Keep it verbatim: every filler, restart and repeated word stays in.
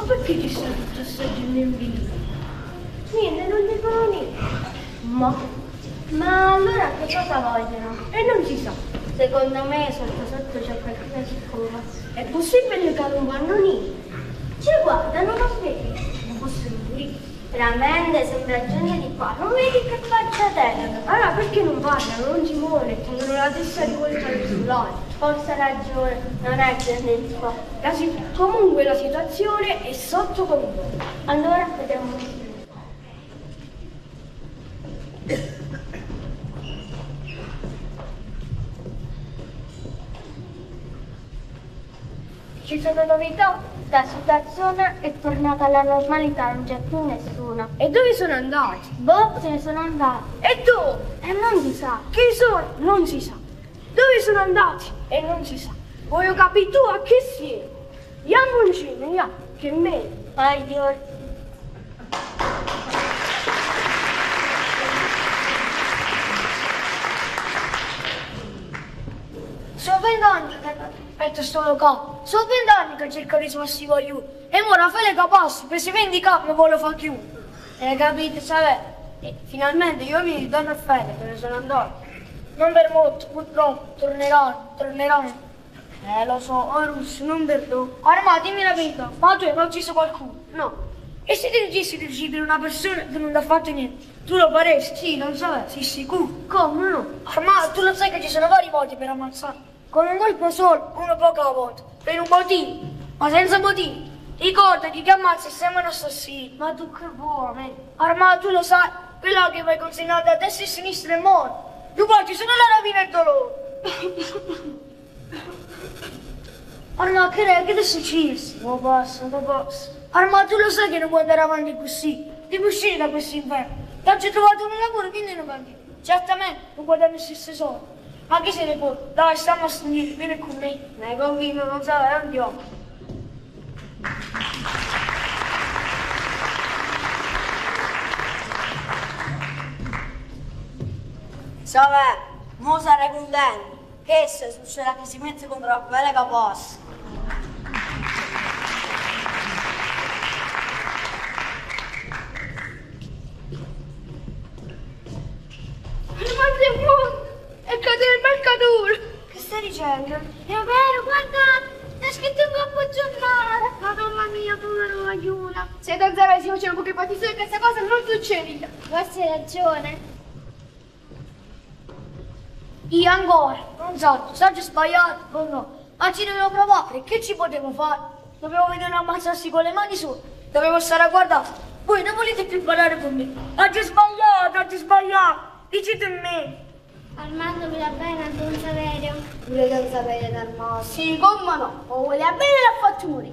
perché ci sta tutto assaggio nel video? Niente, non dicono niente. Ma, ma allora che cosa vogliono? E non si sa. Secondo me sotto sotto c'è qualcosa che cova. È possibile che non vanno niente? Ci guardano, non vedi? Non possono morire. Veramente sembra gente di qua. Non vedi che faccia terra? Allora perché non parlano? Non si muore, tengono la testa rivolta al sull'alto. Forse ha ragione, non è gente di qua. La si- comunque la situazione è sotto controllo. Allora vediamo. Ci sono novità? La situazione è tornata alla normalità, non c'è più nessuno. E dove sono andati? Boh, se ne sono andati. E dove? E non si sa. Chi sono? Non si sa. Dove sono andati? E non si sa. Voglio capire tu a che siete. Andiamo insieme, andiamo, che è meglio. Vai, Dio. Sono vent'anni che... Aspetta, sto qua. Sono vent'anni che cerco di smastico aiuto. E ora fai le capaci, per si vendicare mi vuole fare chiuso. E capite, sapete? E finalmente io mi ritorno a fede, che ne sono andato. Non per molto, purtroppo, torneranno, torneranno. Eh, lo so, oh Russo, non perdono. Arma, dimmi la verità, ma tu hai mai ucciso qualcuno? No. E se ti dicessi di uccidere una persona che non ti ha fatto niente? Tu lo faresti? Sì, non so, sei sicuro? Come no? Arma, tu lo sai che ci sono vari modi per ammazzare. Con un colpo solo, uno poco alla volta, per un motivo, ma senza motivo. Ricordati che ammazzi sembra un assassino. Ma tu che vuoi? Arma, tu lo sai, quello che vai consegnato a destra e a sinistra è morto. Tu porti solo la rovina e il dolore. Arma, che è? Che ti è successo? Non posso, non posso. Arma, tu lo sai che non puoi andare avanti così. Devi uscire da questo inferno. Ti ho trovato un lavoro, quindi non vai. Certamente non puoi darmi stesse soldi. Anche se ne può, dai, stiamo a studiare, vieni con me. Ne convinco, non so, è un dio. Vabbè, mo sarei contento. Che se succede che si mette contro la bella che posso. E cade nel mercatore! Che stai dicendo? È vero, guardate! È scritto in campo giornale! Madonna mia, povero aiuto! Se da zero si faceva poche fatti su e questa cosa non succede! Forse hai ragione! Io ancora, non so, saggio sbagliato o no, ma ci dovevo provare, che ci potevo fare? Dovevo vedere ammazzarsi con le mani su, dovevo stare a guardare. Voi non volete più parlare con me? Oggi sbagliato, oggi sbagliato, dicete a me. Armando mi va bene, non sapevo. Pure non sapere dal modo. Sì, come no, o vuole bene l'ha fatto morire.